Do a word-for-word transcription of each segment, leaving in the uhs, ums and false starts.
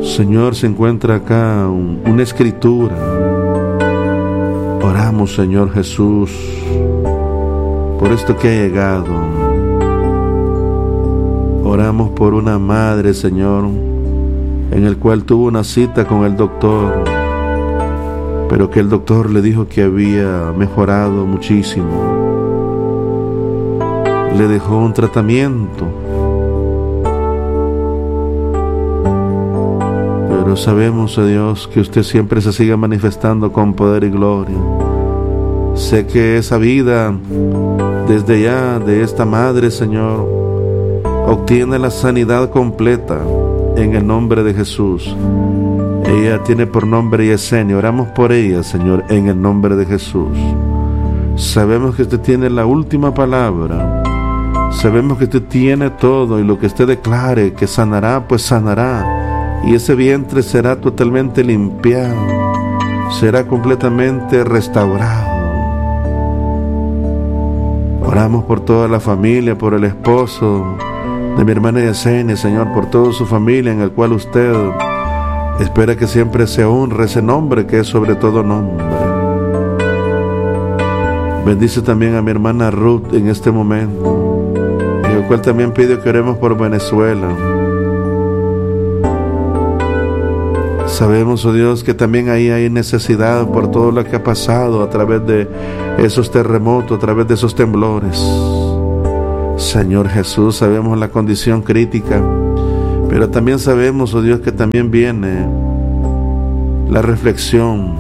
Señor, se encuentra acá un, una escritura. Oramos, Señor Jesús, por esto que ha llegado. Oramos por una madre, Señor, en el cual tuvo una cita con el doctor, pero que el doctor le dijo que había mejorado muchísimo. Le dejó un tratamiento, pero sabemos, oh Dios, que usted siempre se sigue manifestando con poder y gloria. Sé que esa vida, desde ya de esta madre, Señor, obtiene la sanidad completa en el nombre de Jesús. Ella tiene por nombre Yesenia. Oramos por ella, Señor, en el nombre de Jesús. Sabemos que usted tiene la última palabra. Sabemos que usted tiene todo, y lo que usted declare que sanará, pues sanará. Y ese vientre será totalmente limpiado, será completamente restaurado. Oramos por toda la familia, por el esposo de mi hermana Yesenia, Señor, por toda su familia, en el cual usted espera que siempre se honre ese nombre que es sobre todo nombre. Bendice también a mi hermana Ruth en este momento, en el cual también pido que oremos por Venezuela. Sabemos, oh Dios, que también ahí hay necesidad por todo lo que ha pasado a través de esos terremotos, a través de esos temblores. Señor Jesús, sabemos la condición crítica, pero también sabemos, oh Dios, que también viene la reflexión.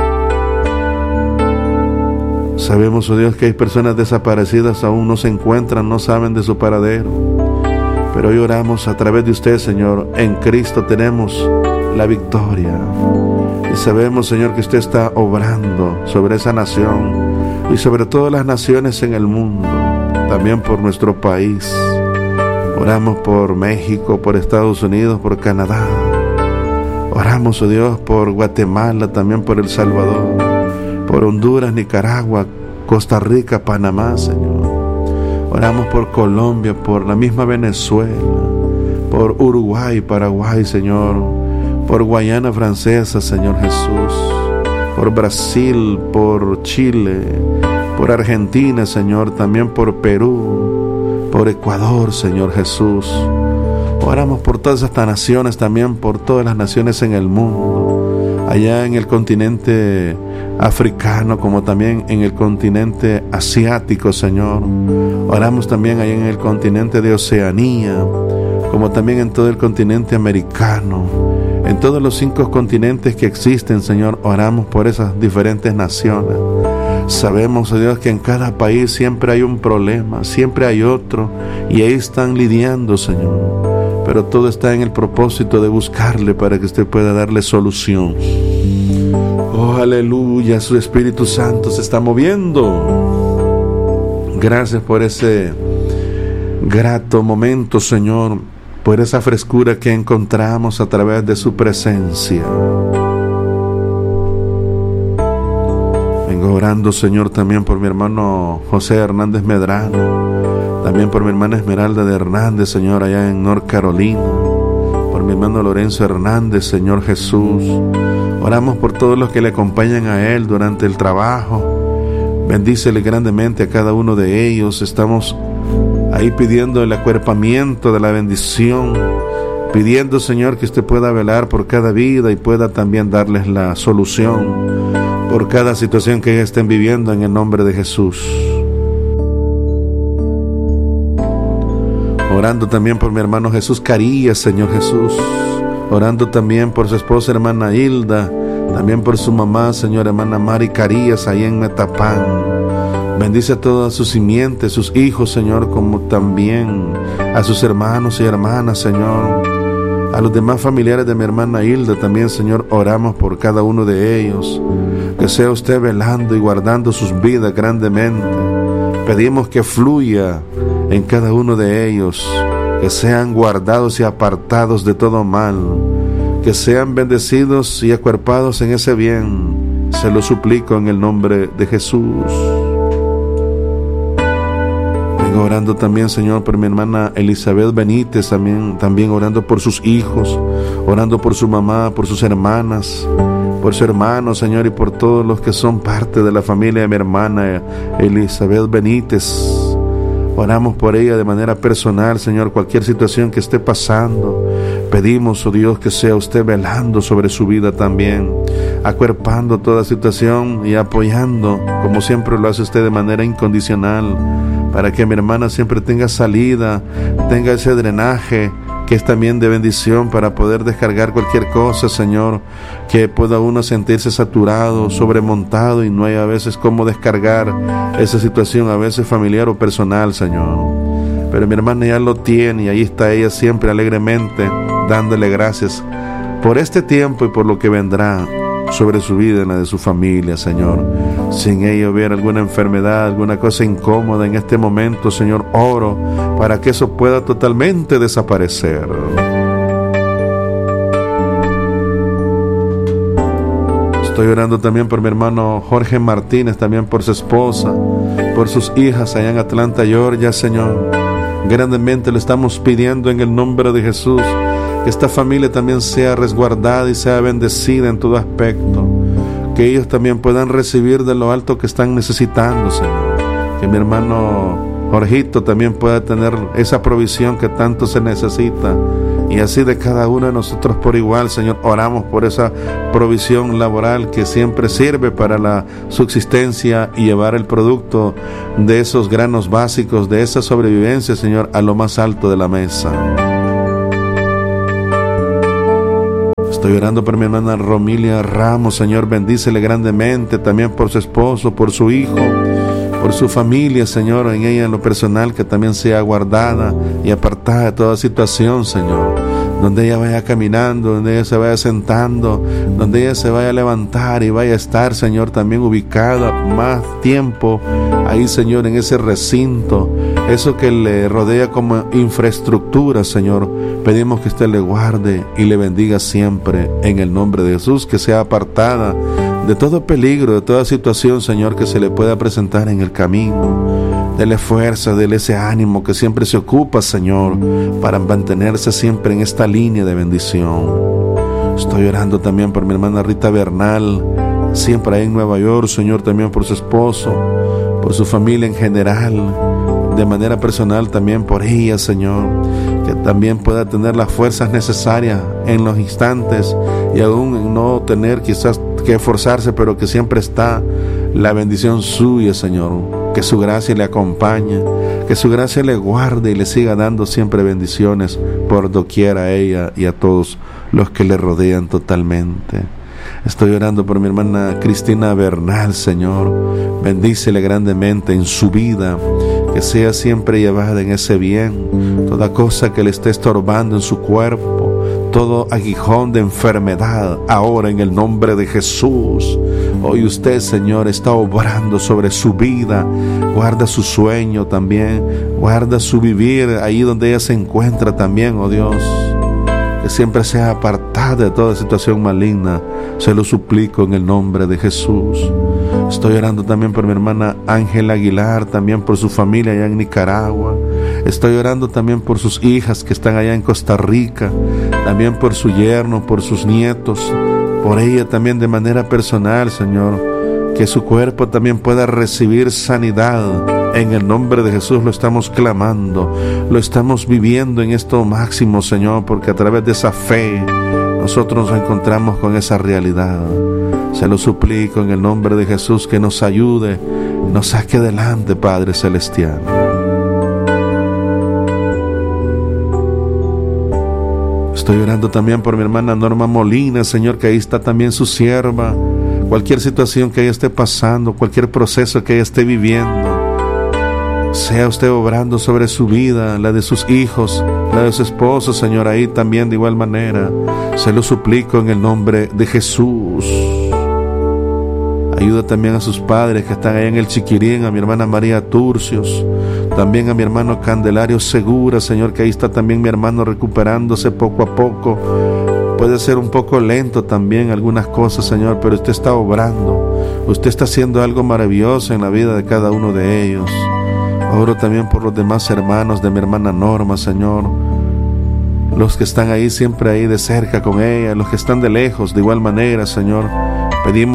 Sabemos, oh Dios, que hay personas desaparecidas, aún no se encuentran, no saben de su paradero. Pero hoy oramos a través de usted, Señor. En Cristo tenemos la victoria. Y sabemos, Señor, que usted está obrando sobre esa nación y sobre todas las naciones en el mundo, también por nuestro país. Oramos por México, por Estados Unidos, por Canadá. Oramos, oh Dios, por Guatemala, también por El Salvador, por Honduras, Nicaragua, Costa Rica, Panamá, Señor. Oramos por Colombia, por la misma Venezuela, por Uruguay, Paraguay, Señor, por Guayana Francesa, Señor Jesús, por Brasil, por Chile, por Argentina, Señor, también por Perú, por Ecuador, Señor Jesús. Oramos por todas estas naciones, también por todas las naciones en el mundo, allá en el continente africano, como también en el continente asiático, Señor. Oramos también allá en el continente de Oceanía, como también en todo el continente americano, en todos los cinco continentes que existen, Señor. Oramos por esas diferentes naciones. Sabemos, oh Dios, que en cada país siempre hay un problema, siempre hay otro, y ahí están lidiando, Señor. Pero todo está en el propósito de buscarle para que usted pueda darle solución. Oh, aleluya, su Espíritu Santo se está moviendo. Gracias por ese grato momento, Señor, por esa frescura que encontramos a través de su presencia. Vengo orando, Señor, también por mi hermano José Hernández Medrano, también por mi hermana Esmeralda de Hernández, Señor, allá en North Carolina, por mi hermano Lorenzo Hernández, Señor Jesús. Oramos por todos los que le acompañan a él durante el trabajo. Bendícele grandemente a cada uno de ellos. Estamos ahí pidiendo el acuerpamiento de la bendición, pidiendo, Señor, que usted pueda velar por cada vida y pueda también darles la solución por cada situación que ellos estén viviendo, en el nombre de Jesús. Orando también por mi hermano Jesús Carías, Señor Jesús. Orando también por su esposa, hermana Hilda, también por su mamá, Señor, hermana Mari Carías, ahí en Metapán. Bendice a toda su simiente, sus hijos, Señor, como también a sus hermanos y hermanas, Señor. A los demás familiares de mi hermana Hilda también, Señor, oramos por cada uno de ellos. Que sea usted velando y guardando sus vidas grandemente. Pedimos que fluya en cada uno de ellos, que sean guardados y apartados de todo mal, que sean bendecidos y acuerpados en ese bien. Se lo suplico en el nombre de Jesús. Vengo Vengo orando también, Señor, por mi hermana Elizabeth Benítez, también, también orando por sus hijos, orando por su mamá, por sus hermanas, por su hermano, Señor, y por todos los que son parte de la familia de mi hermana Elizabeth Benítez. Oramos por ella de manera personal, Señor, cualquier situación que esté pasando. Pedimos, oh Dios, que sea usted velando sobre su vida también, acuerpando toda situación y apoyando, como siempre lo hace usted, de manera incondicional, para que mi hermana siempre tenga salida, tenga ese drenaje que es también de bendición para poder descargar cualquier cosa, Señor, que pueda uno sentirse saturado, sobremontado y no hay a veces cómo descargar esa situación, a veces familiar o personal, Señor. Pero mi hermana ya lo tiene y ahí está ella siempre alegremente dándole gracias por este tiempo y por lo que vendrá sobre su vida y la de su familia, Señor. Sin ella hubiera alguna enfermedad, alguna cosa incómoda en este momento, Señor, oro para que eso pueda totalmente desaparecer. Estoy orando también por mi hermano Jorge Martínez, también por su esposa, por sus hijas allá en Atlanta, Georgia, Señor. Grandemente le estamos pidiendo en el nombre de Jesús que esta familia también sea resguardada y sea bendecida en todo aspecto, que ellos también puedan recibir de lo alto que están necesitando, Señor, que mi hermano Jorgito también pueda tener esa provisión que tanto se necesita, y así de cada uno de nosotros por igual, Señor. Oramos por esa provisión laboral que siempre sirve para la subsistencia y llevar el producto de esos granos básicos, de esa sobrevivencia, Señor, a lo más alto de la mesa. Estoy orando por mi hermana Romilia Ramos, Señor, bendícele grandemente, también por su esposo, por su hijo, por su familia, Señor, en ella en lo personal, que también sea guardada y apartada de toda situación, Señor, donde ella vaya caminando, donde ella se vaya sentando, donde ella se vaya a levantar y vaya a estar, Señor, también ubicada más tiempo ahí, Señor, en ese recinto, eso que le rodea como infraestructura, Señor. Pedimos que usted le guarde y le bendiga siempre en el nombre de Jesús, que sea apartada de todo peligro, de toda situación, Señor, que se le pueda presentar en el camino. Dele fuerza, dele ese ánimo que siempre se ocupa, Señor, para mantenerse siempre en esta línea de bendición. Estoy orando también por mi hermana Rita Bernal, siempre ahí en Nueva York, Señor, también por su esposo, por su familia en general, de manera personal también por ella, Señor, que también pueda tener las fuerzas necesarias en los instantes y aún no tener quizás que esforzarse, pero que siempre está la bendición suya, Señor, que su gracia le acompañe, que su gracia le guarde y le siga dando siempre bendiciones por doquier a ella y a todos los que le rodean totalmente. Estoy orando por mi hermana Cristina Bernal, Señor, bendícele grandemente en su vida, que sea siempre llevada en ese bien, toda cosa que le esté estorbando en su cuerpo, todo aguijón de enfermedad, ahora en el nombre de Jesús. Hoy usted, Señor, está obrando sobre su vida, guarda su sueño también, guarda su vivir ahí donde ella se encuentra también, oh Dios, que siempre sea apartada de toda situación maligna, se lo suplico en el nombre de Jesús. Estoy orando también por mi hermana Ángela Aguilar, también por su familia allá en Nicaragua. Estoy orando también por sus hijas que están allá en Costa Rica, también por su yerno, por sus nietos, por ella también de manera personal, Señor, que su cuerpo también pueda recibir sanidad. En el nombre de Jesús lo estamos clamando, lo estamos viviendo en esto máximo, Señor, porque a través de esa fe nosotros nos encontramos con esa realidad. Se lo suplico en el nombre de Jesús, que nos ayude, nos saque adelante, Padre Celestial. Estoy orando también por mi hermana Norma Molina, Señor, que ahí está también su sierva. Cualquier situación que ella esté pasando, cualquier proceso que ella esté viviendo, sea usted obrando sobre su vida, la de sus hijos, la de su esposo, Señor, ahí también de igual manera. Se lo suplico en el nombre de Jesús. Ayuda también a sus padres que están ahí en el Chiquirín, a mi hermana María Turcios, también a mi hermano Candelario Segura, Señor, que ahí está también mi hermano recuperándose poco a poco. Puede ser un poco lento también algunas cosas, Señor, pero usted está obrando, usted está haciendo algo maravilloso en la vida de cada uno de ellos. Oro también por los demás hermanos de mi hermana Norma, Señor. Los que están ahí, siempre ahí de cerca con ella, los que están de lejos, de igual manera, Señor. Pedimos